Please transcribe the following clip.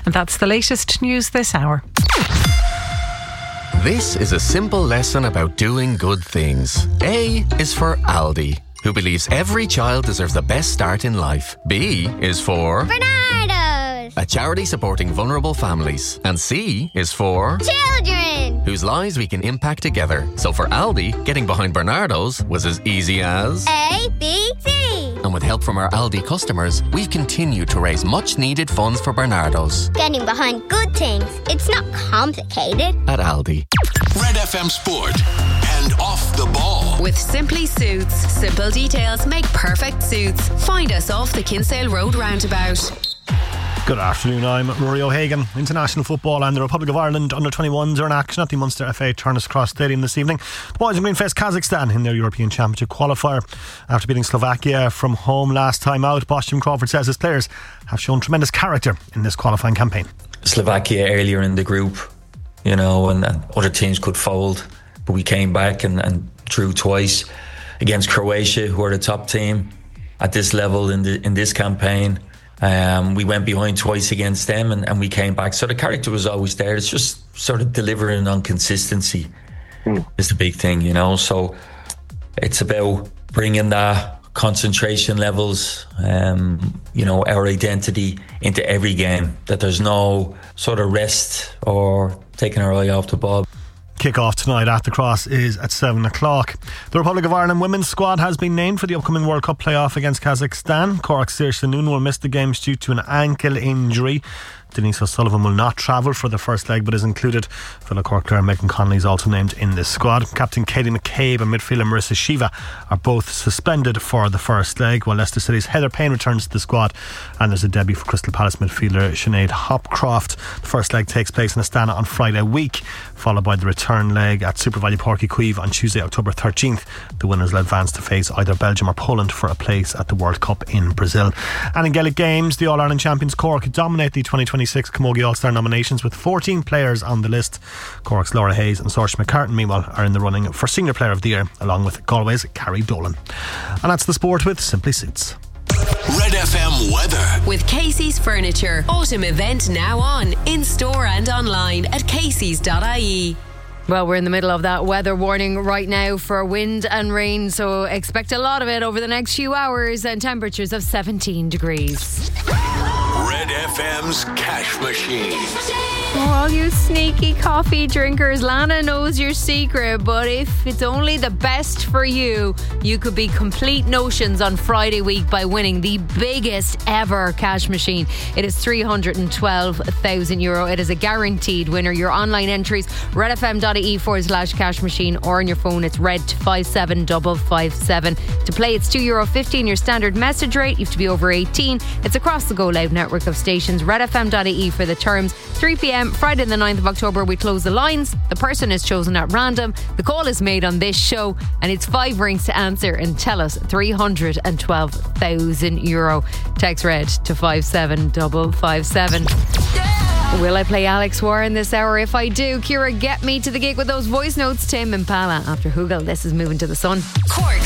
And that's the latest news this hour. This is a simple lesson about doing good things. A is for Aldi, who believes every child deserves the best start in life. B is for Bernardo's, a charity supporting vulnerable families. And C is for children, whose lives we can impact together. So for Aldi, getting behind Bernardo's was as easy as A, B, C. And with help from our Aldi customers, we've continued to raise much needed funds for Bernardo's. Getting behind good things. It's not complicated. At Aldi. Red FM Sport and Off the Ball. With Simply Suits. Simple details make perfect suits. Find us off the Kinsale Road roundabout. Good afternoon, I'm Rory O'Hagan. International football and the Republic of Ireland under-21s are in action at the Munster FA Turner's Cross Stadium this evening. The boys in green face Kazakhstan in their European Championship qualifier. After beating Slovakia from home last time out, Boss Jim Crawford says his players have shown tremendous character in this qualifying campaign. Slovakia earlier in the group, you know, and other teams could fold, but we came back and drew twice against Croatia, who are the top team at this level in this campaign. We went behind twice against them and we came back. So the character was always there. It's just sort of delivering on consistency is the big thing, you know. So it's about bringing that concentration levels, you know, our identity into every game, that there's no sort of rest or taking our eye off the ball. Kick-off tonight at the Cross is at 7 o'clock. The Republic of Ireland women's squad has been named for the upcoming World Cup playoff against Kazakhstan. Cork's Saoirse Noon will miss the games due to an ankle injury. Denise O'Sullivan will not travel for the first leg but is included. Fellow Cork player Megan Connolly is also named in this squad. Captain Katie McCabe and midfielder Marissa Shiva are both suspended for the first leg, while Leicester City's Heather Payne returns to the squad, and there's a debut for Crystal Palace midfielder Sinead Hopcroft. The first leg takes place in Astana on Friday week, followed by the return leg at Super Value Páirc Uí Chaoimh on Tuesday, October 13th. The winners will advance to face either Belgium or Poland for a place at the World Cup in Brazil. And in Gaelic Games, the All-Ireland champions Cork dominate the 2026 Camogie All-Star nominations with 14 players on the list. Cork's Laura Hayes and Saoirse McCartan, meanwhile, are in the running for Senior Player of the Year, along with Galway's Carrie Dolan. And that's the sport with Simply Suits. Red FM weather. With Casey's Furniture. Autumn event now on, in store and online at caseys.ie. Well, we're in the middle of that weather warning right now for wind and rain, so expect a lot of it over the next few hours, and temperatures of 17 degrees. Red FM's Cash Machine. Oh, all you sneaky coffee drinkers, Lana knows your secret, but if it's only the best for you, you could be complete notions on Friday week by winning the biggest ever cash machine. It is €312,000. It is a guaranteed winner. Your online entries, redfm.ie/cash machine, or on your phone it's red to 57557. To play, it's €2.50 your standard message rate. You have to be over 18. It's across the Go Loud network of stations. redfm.ie for the terms. 3 p.m. Friday the 9th of October, we close the lines. The person is chosen at random. The call is made on this show, and it's 5 rings to answer and tell us. €312,000. Text red to 57557. Will I play Alex Warren this hour? If I do, Ciara, get me to the gig with those voice notes. Tame Impala after Hoogle. This is Moving to the Sun. Cork's